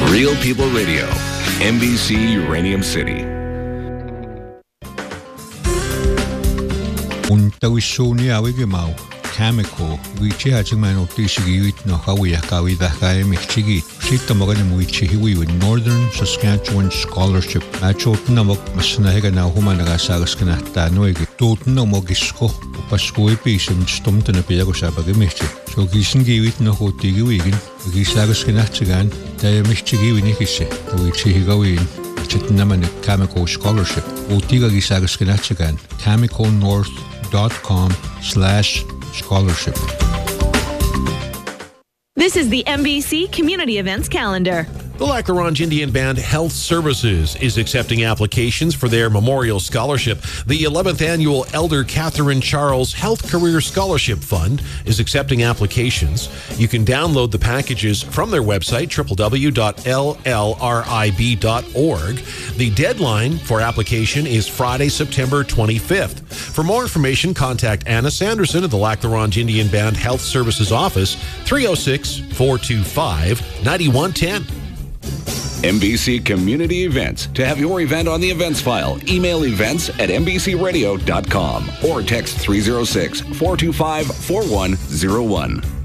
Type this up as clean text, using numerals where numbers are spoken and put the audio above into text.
Real People Radio, NBC Uranium City. Untawisuni awigimau Cameco, which has a man of Tishigit no Hawiakawi the Haimichigi, Shitamogan Muichiwi with Northern Saskatchewan Scholarship, Machotanamok Masnaga now Humanagasagaskana Noigi, Totenamogisco, Pasco Epish and Stumpton a Piagosabagamichi. So Gisan gave it no Hotigi Wigan, Gisagaskanatigan, Diamichigi Nikisi, the Wichigawin. Chitnaman Cameco Scholarship, Otiga Gisagaskanatigan, CamecoNorth.com/scholarship. This is the NBC Community Events Calendar. The Lac La Ronge Indian Band Health Services is accepting applications for their Memorial Scholarship. The 11th Annual Elder Catherine Charles Health Career Scholarship Fund is accepting applications. You can download the packages from their website, www.llrib.org. The deadline for application is Friday, September 25th. For more information, contact Anna Sanderson at the Lac La Ronge Indian Band Health Services Office, 306-425-9110. NBC Community Events. To have your event on the events file, email events@nbcradio.com or text 306-425-4101.